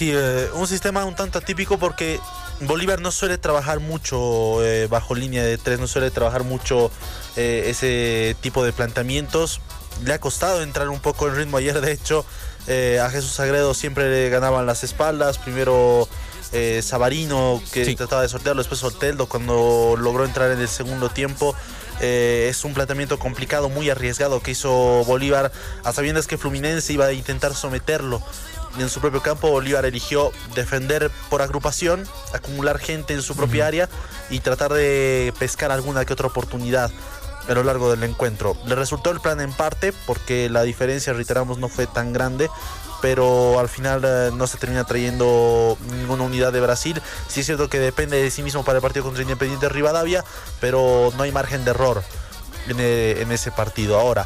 Sí, un sistema un tanto atípico porque Bolívar no suele trabajar mucho bajo línea de tres, no suele trabajar mucho ese tipo de planteamientos. Le ha costado entrar un poco en ritmo ayer, de hecho, a Jesús Sagredo siempre le ganaban las espaldas, primero Savarino que trataba de sortearlo, después Soteldo cuando logró entrar en el segundo tiempo. Es un planteamiento complicado, muy arriesgado que hizo Bolívar, a sabiendas que Fluminense iba a intentar someterlo en su propio campo. Bolívar eligió defender por agrupación, acumular gente en su propia área y tratar de pescar alguna que otra oportunidad a lo largo del encuentro. Le resultó el plan en parte porque la diferencia, reiteramos, no fue tan grande, pero al final no se termina trayendo ninguna unidad de Brasil. Sí es cierto que depende de sí mismo para el partido contra Independiente Rivadavia, pero no hay margen de error en ese partido. Ahora,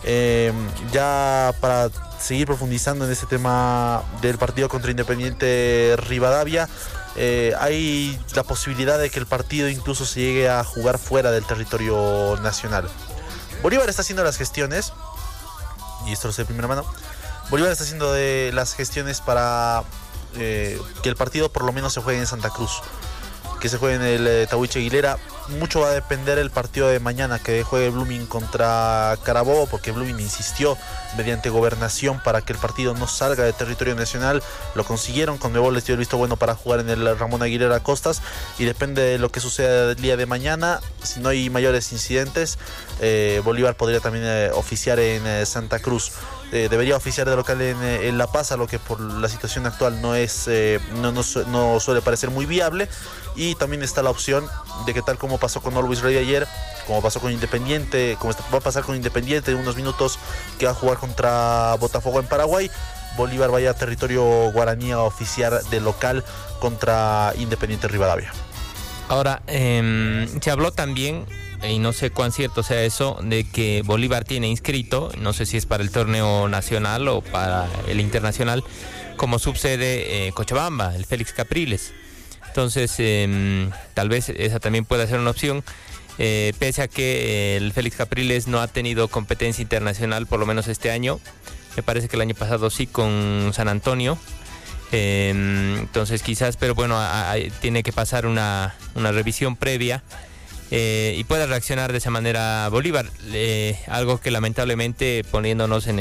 ya para seguir profundizando en este tema del partido contra Independiente Rivadavia, hay la posibilidad de que el partido incluso se llegue a jugar fuera del territorio nacional. Bolívar está haciendo las gestiones, y esto lo sé de primera mano, Bolívar está haciendo de las gestiones para que el partido por lo menos se juegue en Santa Cruz, que se juegue en el Tahuiche Aguilera. Mucho va a depender el partido de mañana, que juegue Blooming contra Carabobo, porque Blooming insistió mediante gobernación para que el partido no salga de territorio nacional. Lo consiguieron, Conmebol les dio el visto bueno para jugar en el Ramón Aguilera Costas, y depende de lo que suceda el día de mañana. Si no hay mayores incidentes, Bolívar podría también oficiar en Santa Cruz. Debería oficiar de local en La Paz, a lo que por la situación actual no suele parecer muy viable. Y también está la opción de que, tal como pasó con Always Ready ayer, como pasó con Independiente, como va a pasar con Independiente en unos minutos, que va a jugar contra Botafogo en Paraguay, Bolívar vaya a territorio guaraní a oficiar de local contra Independiente Rivadavia. Ahora, se habló también, y no sé cuán cierto sea eso, de que Bolívar tiene inscrito, no sé si es para el torneo nacional o para el internacional, como subsede Cochabamba, el Félix Capriles. Entonces, tal vez esa también pueda ser una opción, pese a que el Félix Capriles no ha tenido competencia internacional, por lo menos este año. Me parece que el año pasado sí, con San Antonio. Entonces quizás, pero bueno, tiene que pasar una revisión previa y pueda reaccionar de esa manera Bolívar, algo que lamentablemente, poniéndonos en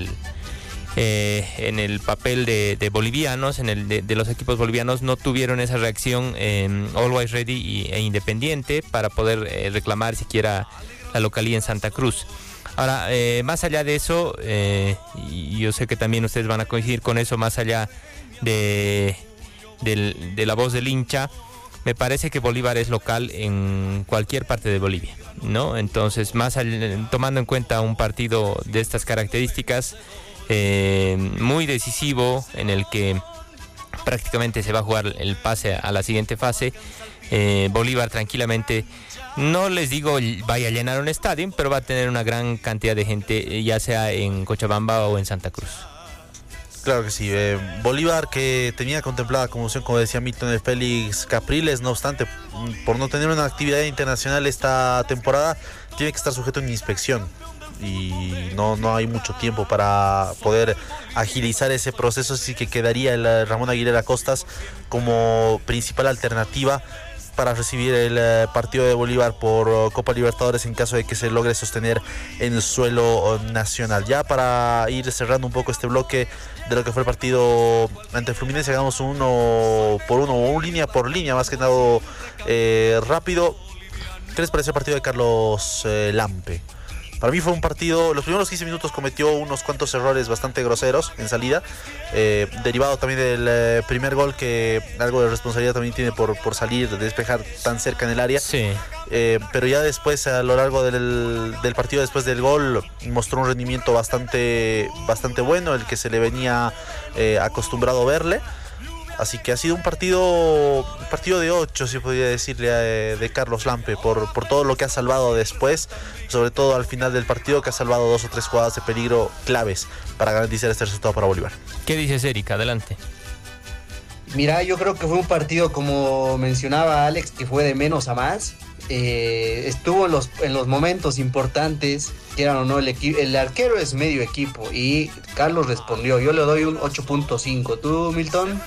el papel de bolivianos, de los equipos bolivianos, no tuvieron esa reacción Always Ready e Independiente para poder reclamar siquiera la localía en Santa Cruz. Ahora, más allá de eso, y yo sé que también ustedes van a coincidir con eso, más allá de la voz del hincha, me parece que Bolívar es local en cualquier parte de Bolivia, ¿no? Entonces, tomando en cuenta un partido de estas características, muy decisivo, en el que prácticamente se va a jugar el pase a la siguiente fase, Bolívar tranquilamente, no les digo vaya a llenar un estadio, pero va a tener una gran cantidad de gente, ya sea en Cochabamba o en Santa Cruz. Claro que sí. Bolívar, que tenía contemplada como opción, como decía Milton, el Félix Capriles, no obstante, por no tener una actividad internacional esta temporada, tiene que estar sujeto a una inspección. Y no hay mucho tiempo para poder agilizar ese proceso, así que quedaría el Ramón Aguilera Costas como principal alternativa para recibir el partido de Bolívar por Copa Libertadores en caso de que se logre sostener en el suelo nacional. Ya para ir cerrando un poco este bloque de lo que fue el partido ante Fluminense, hagamos uno por uno, o línea por línea, más que nada rápido. ¿Qué les pareció el partido de Carlos Lampe? Para mí fue un partido, los primeros 15 minutos cometió unos cuantos errores bastante groseros en salida, derivado también del primer gol, que algo de responsabilidad también tiene por salir, de despejar tan cerca en el área. Sí. Pero ya después, a lo largo del partido, después del gol, mostró un rendimiento bastante bueno, el que se le venía acostumbrado a verle. Así que ha sido un partido de 8, si podría decirle, de Carlos Lampe, por todo lo que ha salvado después, sobre todo al final del partido, que ha salvado 2 o 3 jugadas de peligro claves para garantizar este resultado para Bolívar. ¿Qué dices, Erika? Adelante. Mira, yo creo que fue un partido, como mencionaba Alex, que fue de menos a más. Estuvo en los momentos importantes, quieran o no, el arquero es medio equipo y Carlos respondió. Yo le doy un 8.5. ¿Tú, Milton?